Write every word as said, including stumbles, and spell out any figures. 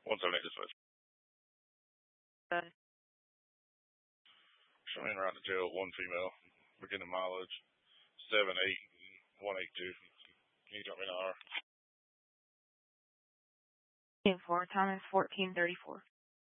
one seventy dispatch. Uh, Show me around the jail, one female. Beginning mileage, seven eight one eight two. Can you drop me an hour? four, time is fourteen thirty-four.